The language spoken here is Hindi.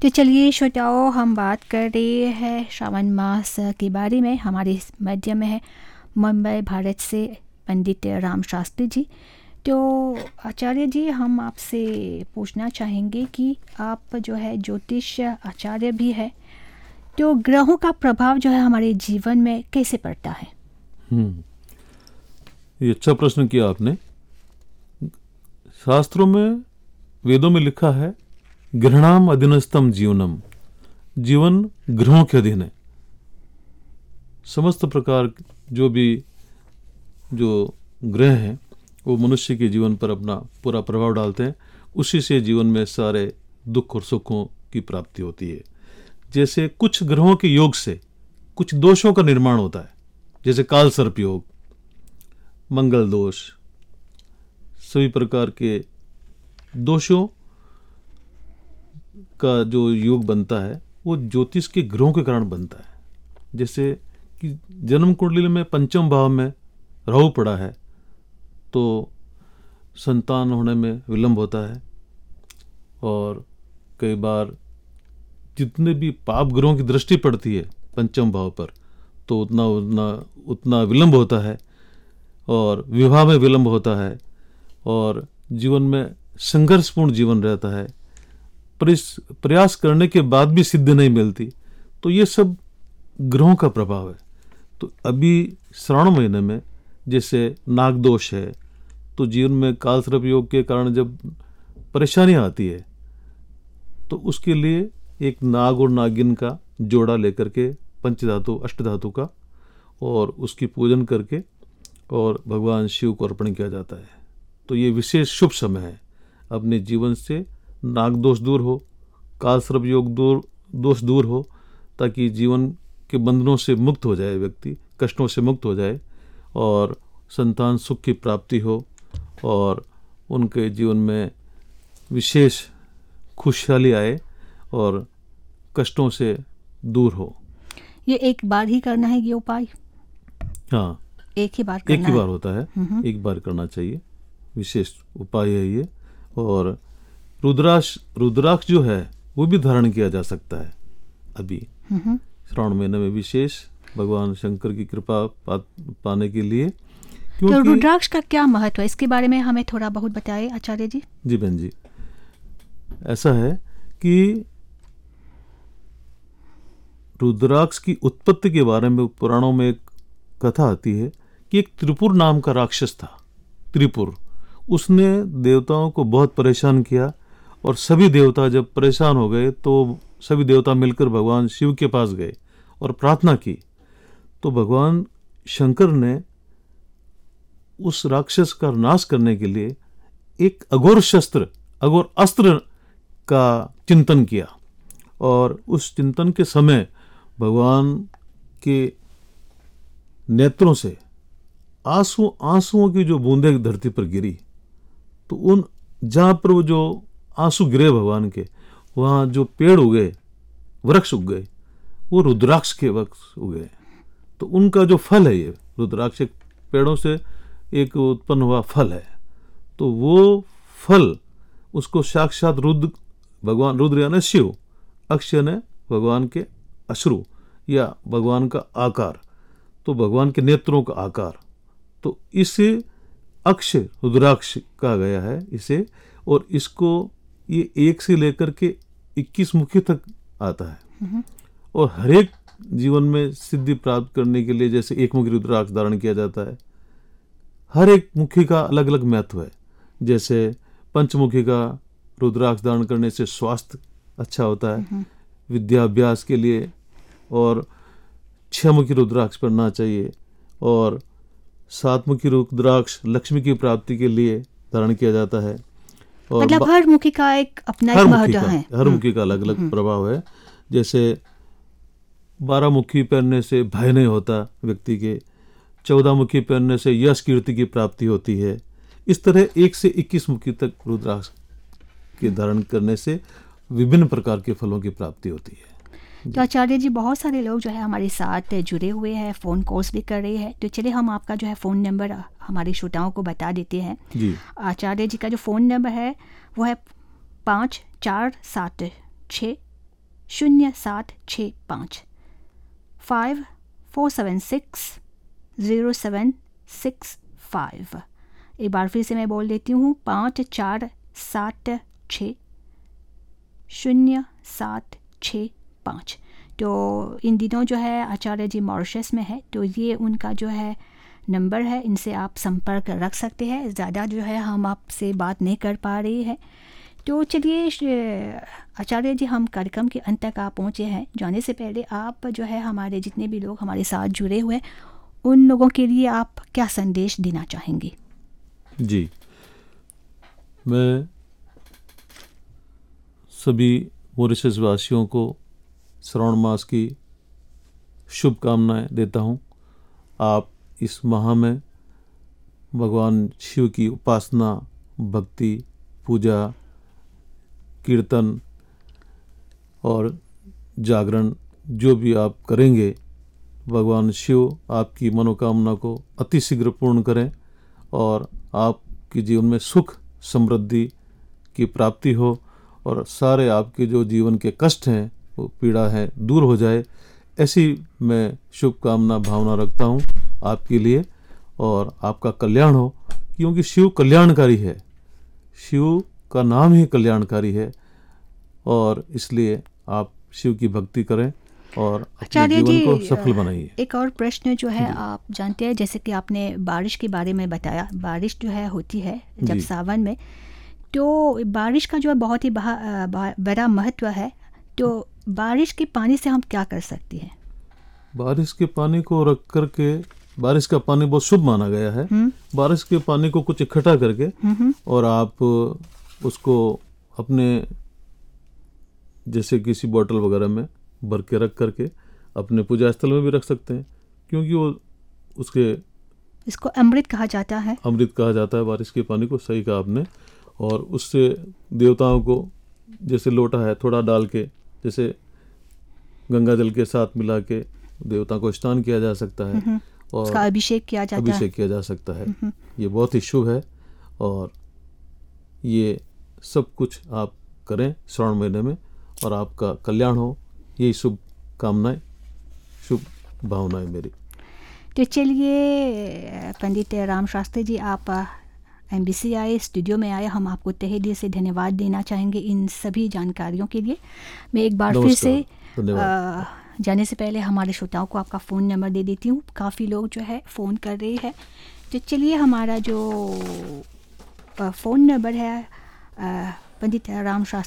तो चलिए श्रोताओं, हम बात कर रहे हैं श्रावण मास के बारे में। हमारे इस माध्यम में है मुंबई भारत से पंडित राम शास्त्री जी। तो आचार्य जी, हम आपसे पूछना चाहेंगे कि आप जो है ज्योतिष आचार्य भी है, तो ग्रहों का प्रभाव जो है हमारे जीवन में कैसे पड़ता है? ये अच्छा प्रश्न किया आपने। शास्त्रों में, वेदों में लिखा है, ग्रहणाम अधीनस्थम जीवनम, जीवन ग्रहों के अधीन है। समस्त प्रकार जो ग्रह हैं वो मनुष्य के जीवन पर अपना पूरा प्रभाव डालते हैं। उसी से जीवन में सारे दुख और सुखों की प्राप्ति होती है। जैसे कुछ ग्रहों के योग से कुछ दोषों का निर्माण होता है, जैसे काल सर्प योग, मंगल दोष, सभी प्रकार के दोषों का जो योग बनता है वो ज्योतिष के ग्रहों के कारण बनता है। जैसे कि जन्म कुंडली में पंचम भाव में राहु पड़ा है तो संतान होने में विलंब होता है, और कई बार जितने भी पाप ग्रहों की दृष्टि पड़ती है पंचम भाव पर तो उतना विलंब होता है, और विवाह में विलंब होता है, और जीवन में संघर्षपूर्ण जीवन रहता है। प्रयास करने के बाद भी सिद्धि नहीं मिलती। तो ये सब ग्रहों का प्रभाव है। तो अभी श्रावण महीने में जैसे नाग दोष है, तो जीवन में कालसर्प योग के कारण जब परेशानियां आती है तो उसके लिए एक नाग और नागिन का जोड़ा लेकर के पंचधातु अष्टधातु का, और उसकी पूजन करके और भगवान शिव को अर्पण किया जाता है। तो ये विशेष शुभ समय है। अपने जीवन से नाग दोष दूर हो, कालसर्प योग दोष दूर हो, ताकि जीवन के बंधनों से मुक्त हो जाए, व्यक्ति कष्टों से मुक्त हो जाए, और संतान सुख की प्राप्ति हो, और उनके जीवन में विशेष खुशहाली आए और कष्टों से दूर हो। ये एक बार ही करना है ये उपाय? हाँ, एक ही बार होता है। एक बार करना चाहिए, विशेष उपाय है ये। और रुद्राक्ष जो है वो भी धारण किया जा सकता है अभी श्रावण महीने में, विशेष भगवान शंकर की कृपा पाने के लिए। तो रुद्राक्ष का क्या महत्व है, इसके बारे में हमें थोड़ा बहुत बताएं आचार्य जी। जी बहन जी, ऐसा है कि रुद्राक्ष की उत्पत्ति के बारे में पुराणों में एक कथा आती है कि एक त्रिपुर नाम का राक्षस था। त्रिपुर, उसने देवताओं को बहुत परेशान किया, और सभी देवता जब परेशान हो गए तो सभी देवता मिलकर भगवान शिव के पास गए और प्रार्थना की। तो भगवान शंकर ने उस राक्षस का नाश करने के लिए एक अघोर अस्त्र का चिंतन किया, और उस चिंतन के समय भगवान के नेत्रों से आंसुओं की जो बूंदें धरती पर गिरी, तो उन जहाँ पर वो जो आंसू गिरे भगवान के, वहाँ जो पेड़ उगे, वृक्ष उग गए, वो रुद्राक्ष के वृक्ष उगे। तो उनका जो फल है, ये रुद्राक्ष एक पेड़ों से एक उत्पन्न हुआ फल है। तो वो फल, उसको साक्षात रुद्र यानी शिव, अक्ष यानी भगवान के अश्रु या भगवान का आकार, तो भगवान के नेत्रों का आकार, तो इसे अक्ष रुद्राक्ष कहा गया है इसे। और इसको ये 1 से लेकर के 21 मुखी तक आता है, और हर एक जीवन में सिद्धि प्राप्त करने के लिए जैसे एक मुखी रुद्राक्ष धारण किया जाता है, हर एक मुखी का अलग अलग महत्व है। जैसे पंचमुखी का रुद्राक्ष धारण करने से स्वास्थ्य अच्छा होता है, विद्याभ्यास के लिए, और 6 मुखी रुद्राक्ष पढ़ना चाहिए, और 7 मुखी रुद्राक्ष लक्ष्मी की प्राप्ति के लिए धारण किया जाता है। और मतलब हर मुखी का एक अपना एक महत्व है। हर मुखी का अलग अलग प्रभाव है। जैसे 12 मुखी पहनने से भय नहीं होता व्यक्ति के, 14 मुखी पहनने से यश कीर्ति की प्राप्ति होती है। इस तरह 1 से 21 मुखी तक रुद्राक्ष के धारण करने से विभिन्न प्रकार के फलों की प्राप्ति होती है। तो आचार्य जी, बहुत सारे लोग जो है हमारे साथ जुड़े हुए हैं, फ़ोन कॉल्स भी कर रहे हैं। तो चलिए हम आपका जो है फ़ोन नंबर हमारे श्रोताओं को बता देते हैं। जी, आचार्य जी का जो फ़ोन नंबर है वो है 5476 0765 54760765। एक बार फिर से मैं बोल देती हूँ 54760765। तो इन दिनों जो है आचार्य जी मॉरिशस में है, तो ये उनका जो है नंबर है, इनसे आप संपर्क रख सकते हैं। ज़्यादा जो है हम आपसे बात नहीं कर पा रही है। तो चलिए आचार्य जी, हम कार्यक्रम के अंत तक आप पहुँचे हैं। जाने से पहले आप जो है हमारे जितने भी लोग हमारे साथ जुड़े हुए हैं उन लोगों के लिए आप क्या संदेश देना चाहेंगे? जी, मैं सभी मॉरिशस वासियों को श्रावण मास की शुभकामनाएं देता हूँ। आप इस माह में भगवान शिव की उपासना, भक्ति, पूजा, कीर्तन और जागरण जो भी आप करेंगे, भगवान शिव आपकी मनोकामना को अतिशीघ्र पूर्ण करें और आपके जीवन में सुख समृद्धि की प्राप्ति हो और सारे आपके जो जीवन के कष्ट हैं, वो पीड़ा है, दूर हो जाए। ऐसी मैं शुभकामना भावना रखता हूँ आपके लिए और आपका कल्याण हो, क्योंकि शिव कल्याणकारी है। शिव का नाम ही कल्याणकारी है और इसलिए आप शिव की भक्ति करें और अपने जीवन को सफल बनाइए। एक और प्रश्न जो है, आप जानते हैं जैसे कि आपने बारिश के बारे में बताया, बारिश जो है होती है जब सावन में, तो बारिश का जो है बहुत ही बड़ा महत्व है। तो बारिश के पानी से हम क्या कर सकते हैं? बारिश के पानी को रख करके, बारिश का पानी बहुत शुभ माना गया है। बारिश के पानी को कुछ इकट्ठा करके और आप उसको अपने जैसे किसी बोतल वगैरह में भर के रख करके अपने पूजा स्थल में भी रख सकते हैं, क्योंकि वो इसको अमृत कहा जाता है। अमृत कहा जाता है बारिश के पानी को, सही कहा आपने। और उससे देवताओं को जैसे लोटा है थोड़ा डाल के, जैसे गंगा जल के साथ मिला के देवताओं को स्नान किया जा सकता है और उसका अभिषेक किया जा सकता है। ये बहुत ही शुभ है और ये सब कुछ आप करें श्रावण महीने में और आपका कल्याण हो, यही शुभ कामनाएं, शुभ भावनाएं मेरी। तो चलिए पंडित राम शास्त्री जी, आप MBC आए, स्टूडियो में आए, हम आपको तहे दिल से धन्यवाद देना चाहेंगे इन सभी जानकारियों के लिए। मैं एक बार फिर से जाने से पहले हमारे श्रोताओं को आपका फ़ोन नंबर दे देती हूँ। काफ़ी लोग जो है फ़ोन कर रहे हैं, तो चलिए हमारा जो फ़ोन नंबर है पंडित राम शास्त्री